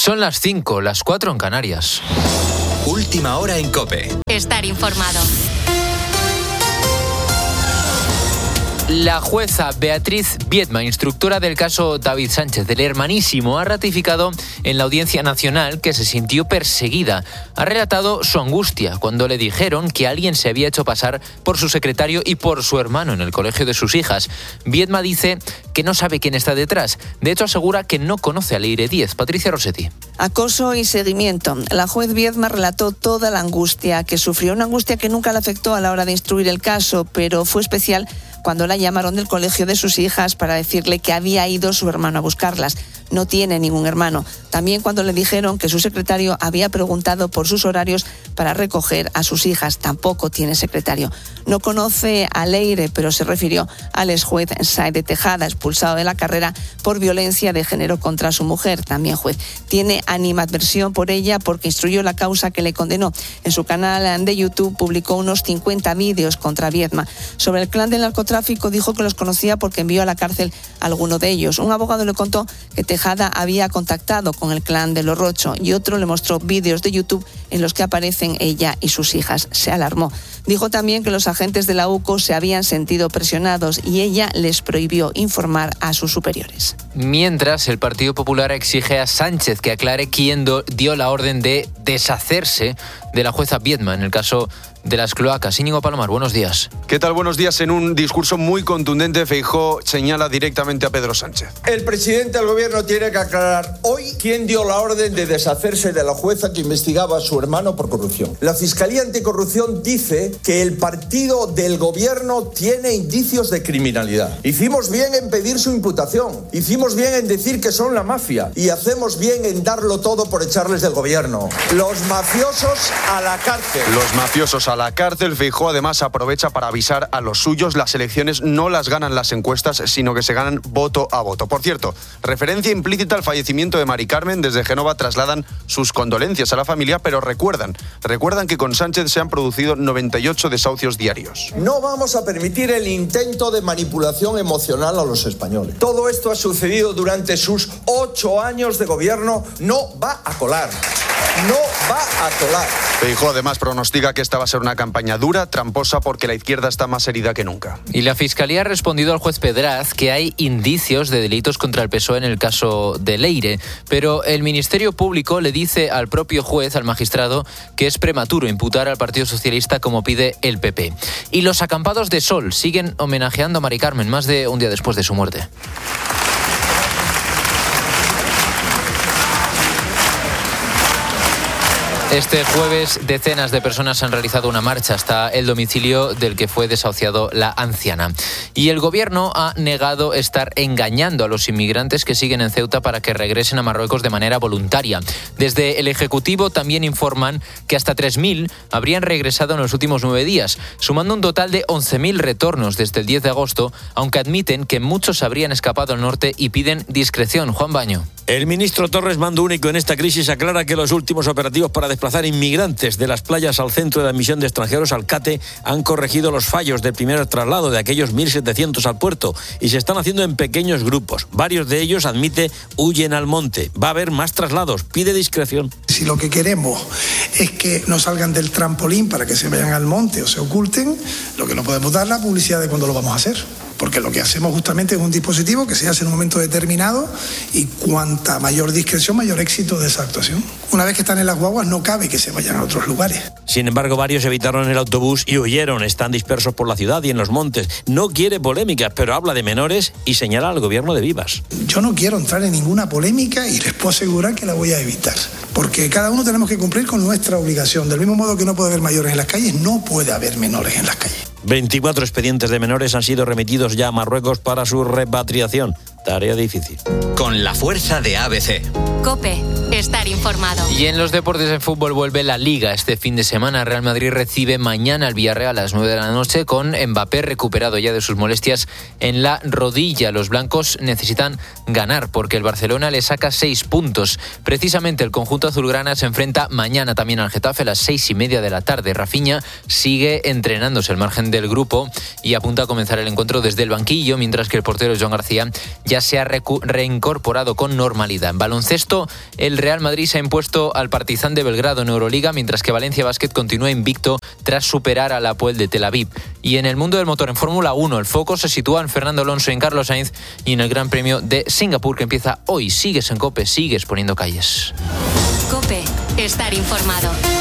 Son las 5, las 4 en Canarias. Última hora en COPE. Estar informado. La jueza Beatriz Biedma, instructora del caso David Sánchez, del hermanísimo, ha ratificado en la Audiencia Nacional que se sintió perseguida. Ha relatado su angustia cuando le dijeron que alguien se había hecho pasar por su secretario y por su hermano en el colegio de sus hijas. Biedma dice que no sabe quién está detrás. De hecho, asegura que no conoce a Leire Díez. Patricia Rossetti. Acoso y seguimiento. La juez Biedma relató toda la angustia que sufrió. Una angustia que nunca la afectó a la hora de instruir el caso, pero fue especial cuando la llamaron del colegio de sus hijas para decirle que había ido su hermano a buscarlas. No tiene ningún hermano. También cuando le dijeron que su secretario había preguntado por sus horarios para recoger a sus hijas. Tampoco tiene secretario. No conoce a Leire, pero se refirió al exjuez Saide Tejada, expulsado de la carrera por violencia de género contra su mujer, también juez. Tiene animadversión por ella porque instruyó la causa que le condenó. En su canal de YouTube publicó unos 50 vídeos contra Biedma. Sobre el clan del narcotráfico dijo que los conocía porque envió a la cárcel a alguno de ellos. Un abogado le contó que Tejada había contactado con el clan de los Rocho y otro le mostró vídeos de YouTube en los que aparecen ella y sus hijas. Se alarmó. Dijo también que los agentes de la UCO se habían sentido presionados y ella les prohibió informar a sus superiores. Mientras, el Partido Popular exige a Sánchez que aclare quién dio la orden de deshacerse de la jueza Biedma en el caso de las cloacas. Íñigo Palomar, buenos días. ¿Qué tal? Buenos días. En un discurso muy contundente, Feijóo señala directamente a Pedro Sánchez. El presidente del gobierno tiene que aclarar hoy quién dio la orden de deshacerse de la jueza que investigaba a su hermano por corrupción. La Fiscalía Anticorrupción dice que el partido del gobierno tiene indicios de criminalidad. Hicimos bien en pedir su imputación. Hicimos bien en decir que son la mafia. Y hacemos bien en darlo todo por echarles del gobierno. Los mafiosos a la cárcel. Los mafiosos a la cárcel. Feijóo además aprovecha para avisar a los suyos: las elecciones no las ganan las encuestas, sino que se ganan voto a voto. Por cierto, referencia implícita al fallecimiento de Mari Carmen. Desde Génova trasladan sus condolencias a la familia, pero recuerdan que con Sánchez se han producido 98 desahucios diarios. No vamos a permitir el intento de manipulación emocional a los españoles. Todo esto ha sucedido durante sus 8 años de gobierno. No va a colar. No va a colar. Feijóo además pronostica que esta va a ser una campaña dura, tramposa, porque la izquierda está más herida que nunca. Y la Fiscalía ha respondido al juez Pedraz que hay indicios de delitos contra el PSOE en el caso de Leire, pero el Ministerio Público le dice al propio juez, al magistrado, que es prematuro imputar al Partido Socialista como pide el PP. Y los acampados de Sol siguen homenajeando a Mari Carmen más de un día después de su muerte. Este jueves, decenas de personas han realizado una marcha hasta el domicilio del que fue desahuciado la anciana. Y el gobierno ha negado estar engañando a los inmigrantes que siguen en Ceuta para que regresen a Marruecos de manera voluntaria. Desde el Ejecutivo también informan que hasta 3.000 habrían regresado en los últimos 9 días, sumando un total de 11.000 retornos desde el 10 de agosto, aunque admiten que muchos habrían escapado al norte y piden discreción. Juan Baño. El ministro Torres, mando único en esta crisis, aclara que los últimos operativos para desplazar inmigrantes de las playas al centro de admisión de extranjeros, Alcate, han corregido los fallos del primer traslado de aquellos 1.700 al puerto y se están haciendo en pequeños grupos. Varios de ellos, admite, huyen al monte. Va a haber más traslados, pide discreción. Si lo que queremos es que no salgan del trampolín para que se vayan al monte o se oculten, lo que no podemos dar es la publicidad de cuándo lo vamos a hacer. Porque lo que hacemos justamente es un dispositivo que se hace en un momento determinado y cuanta mayor discreción, mayor éxito de esa actuación. Una vez que están en las guaguas no cabe que se vayan a otros lugares. Sin embargo, varios evitaron el autobús y huyeron. Están dispersos por la ciudad y en los montes. No quiere polémicas, pero habla de menores y señala al gobierno de Vivas. Yo no quiero entrar en ninguna polémica y les puedo asegurar que la voy a evitar. Porque cada uno tenemos que cumplir con nuestra obligación. Del mismo modo que no puede haber mayores en las calles, no puede haber menores en las calles. 24 expedientes de menores han sido remitidos ya a Marruecos para su repatriación. Tarea difícil. Con la fuerza de ABC. COPE. Estar informado. Y en los deportes de fútbol vuelve la Liga este fin de semana. Real Madrid recibe mañana al Villarreal a las 9 de la noche con Mbappé recuperado ya de sus molestias en la rodilla. Los blancos necesitan ganar porque el Barcelona le saca 6 puntos. Precisamente el conjunto azulgrana se enfrenta mañana también al Getafe a las 6:30 de la tarde. Rafinha sigue entrenándose al margen del grupo y apunta a comenzar el encuentro desde el banquillo, mientras que el portero Joan García ya se ha reincorporado con normalidad. En baloncesto, el el Real Madrid se ha impuesto al Partizan de Belgrado en Euroliga, mientras que Valencia Basket continúa invicto tras superar al Hapoel de Tel Aviv. Y en el mundo del motor en Fórmula 1, el foco se sitúa en Fernando Alonso y en Carlos Sainz y en el Gran Premio de Singapur, que empieza hoy. Sigues en COPE, sigues poniendo calles. COPE, estar informado.